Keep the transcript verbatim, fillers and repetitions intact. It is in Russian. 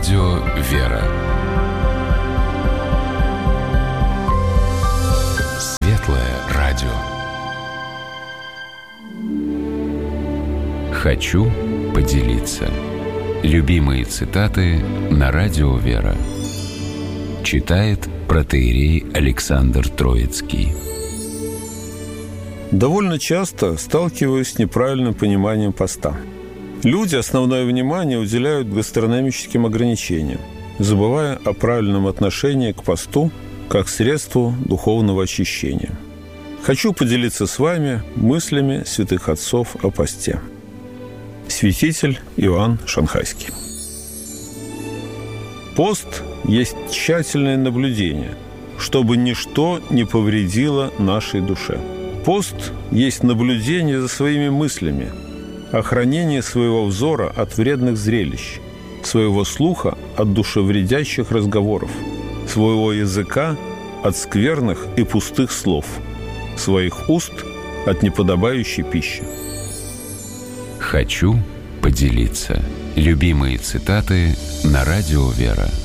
радио «Вера». Светлое радио. Хочу поделиться. Любимые цитаты на радио «Вера». Читает протоиерей Александр Троицкий. Довольно часто сталкиваюсь с неправильным пониманием поста. Люди основное внимание уделяют гастрономическим ограничениям, забывая о правильном отношении к посту как средству духовного очищения. Хочу поделиться с вами мыслями святых отцов о посте. Святитель Иоанн Шанхайский. Пост есть тщательное наблюдение, чтобы ничто не повредило нашей душе. Пост есть наблюдение за своими мыслями, охранение своего взора от вредных зрелищ, своего слуха от душевредящих разговоров, своего языка от скверных и пустых слов, своих уст от неподобающей пищи. Хочу поделиться. Любимые цитаты на радио «Вера».